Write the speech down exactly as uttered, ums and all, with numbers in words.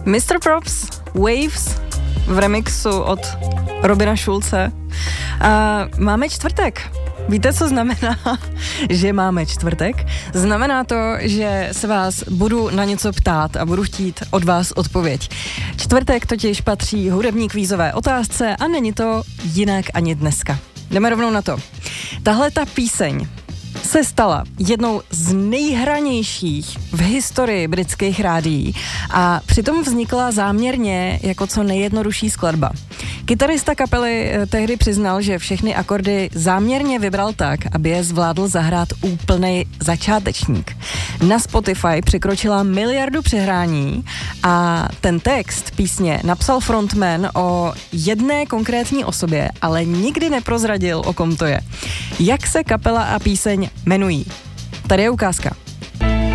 mister Props, Waves v remixu od Robina Schulze. A máme čtvrtek. Víte, co znamená, že máme čtvrtek? Znamená to, že se vás budu na něco ptát a budu chtít od vás odpověď. Čtvrtek totiž patří hudební kvízové otázce a není to jinak ani dneska. Jdeme rovnou na to. Tahle ta píseň se stala jednou z nejhranějších v historii britských rádií a přitom vznikla záměrně jako co nejjednodušší skladba. Kytarista kapely tehdy přiznal, že všechny akordy záměrně vybral tak, aby je zvládl zahrát úplnej začátečník. Na Spotify překročila miliardu přehrání a ten text písně napsal frontman o jedné konkrétní osobě, ale nikdy neprozradil, o kom to je. Jak se kapela a píseň jmenují? Tady je ukázka.